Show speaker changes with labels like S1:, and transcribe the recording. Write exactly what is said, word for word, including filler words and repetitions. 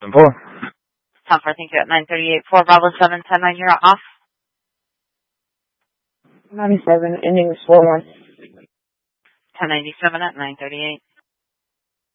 S1: ten four.
S2: ten four, thank you. At nine thirty-eight, four Bravo seven ten nine, you're off.
S3: ninety-seven, ending four one.
S2: ten ninety-seven at nine thirty-eight.